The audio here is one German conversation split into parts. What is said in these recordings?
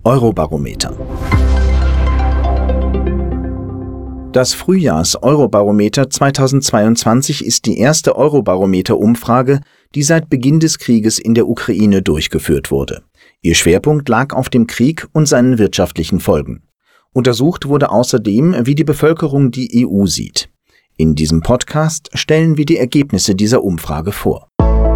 Eurobarometer. Das Frühjahrs-Eurobarometer 2022 ist die erste Eurobarometer-Umfrage, die seit Beginn des Krieges in der Ukraine durchgeführt wurde. Ihr Schwerpunkt lag auf dem Krieg und seinen wirtschaftlichen Folgen. Untersucht wurde außerdem, wie die Bevölkerung die EU sieht. In diesem Podcast stellen wir die Ergebnisse dieser Umfrage vor.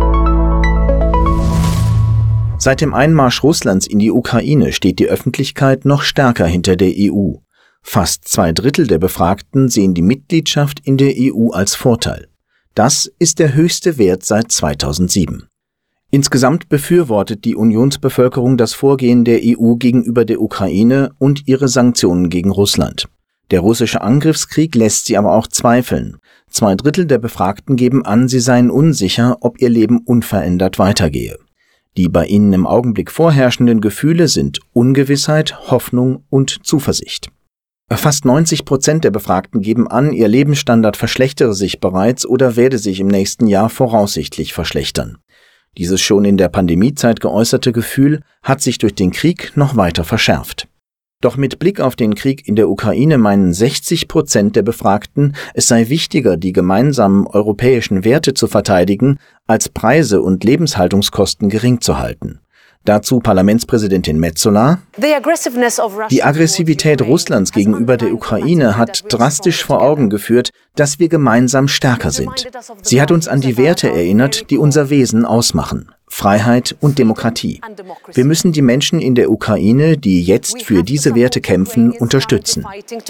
Seit dem Einmarsch Russlands in die Ukraine steht die Öffentlichkeit noch stärker hinter der EU. Fast 2/3 der Befragten sehen die Mitgliedschaft in der EU als Vorteil. Das ist der höchste Wert seit 2007. Insgesamt befürwortet die Unionsbevölkerung das Vorgehen der EU gegenüber der Ukraine und ihre Sanktionen gegen Russland. Der russische Angriffskrieg lässt sie aber auch zweifeln. 2/3 der Befragten geben an, sie seien unsicher, ob ihr Leben unverändert weitergehe. Die bei ihnen im Augenblick vorherrschenden Gefühle sind Ungewissheit, Hoffnung und Zuversicht. Fast 90% der Befragten geben an, ihr Lebensstandard verschlechtere sich bereits oder werde sich im nächsten Jahr voraussichtlich verschlechtern. Dieses schon in der Pandemiezeit geäußerte Gefühl hat sich durch den Krieg noch weiter verschärft. Doch mit Blick auf den Krieg in der Ukraine meinen 60% der Befragten, es sei wichtiger, die gemeinsamen europäischen Werte zu verteidigen, als Preise und Lebenshaltungskosten gering zu halten. Dazu Parlamentspräsidentin Metsola: Die Aggressivität Russlands gegenüber der Ukraine hat drastisch vor Augen geführt, dass wir gemeinsam stärker sind. Sie hat uns an die Werte erinnert, die unser Wesen ausmachen: Freiheit und Demokratie. Wir müssen die Menschen in der Ukraine, die jetzt für diese Werte kämpfen, unterstützen.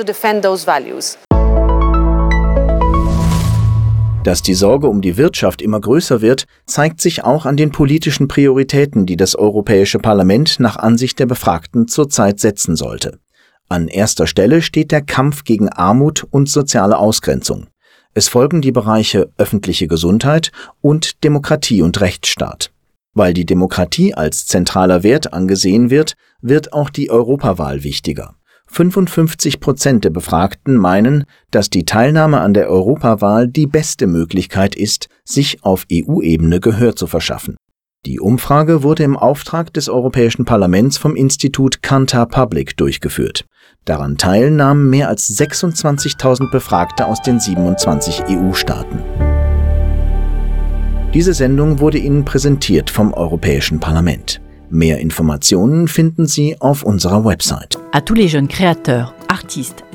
Dass die Sorge um die Wirtschaft immer größer wird, zeigt sich auch an den politischen Prioritäten, die das Europäische Parlament nach Ansicht der Befragten zurzeit setzen sollte. An erster Stelle steht der Kampf gegen Armut und soziale Ausgrenzung. Es folgen die Bereiche öffentliche Gesundheit und Demokratie und Rechtsstaat. Weil die Demokratie als zentraler Wert angesehen wird, wird auch die Europawahl wichtiger. 55% der Befragten meinen, dass die Teilnahme an der Europawahl die beste Möglichkeit ist, sich auf EU-Ebene Gehör zu verschaffen. Die Umfrage wurde im Auftrag des Europäischen Parlaments vom Institut Kantar Public durchgeführt. Daran teilnahmen mehr als 26.000 Befragte aus den 27 EU-Staaten. Diese Sendung wurde Ihnen präsentiert vom Europäischen Parlament. Mehr Informationen finden Sie auf unserer Website. À tous les jeunes créateurs, artistes,